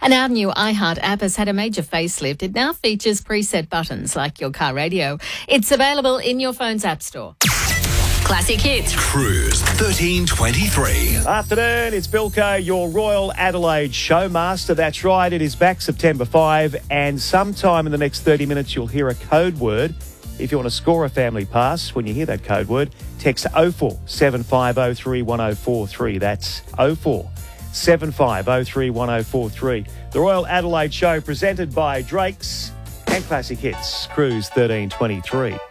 And our new iHeart app has had a major facelift. It now features preset buttons like your car radio. It's available in your phone's app store. Classic Hits. Cruise 1323. Afternoon, it's Bilko, your Royal Adelaide showmaster. That's right, it is back September 5, and sometime in the next 30 minutes you'll hear a code word. If you want to score a family pass, when you hear that code word, text 0475031043. That's 0475031043. The Royal Adelaide Show presented by Drake's and Classic Hits. Cruise 1323.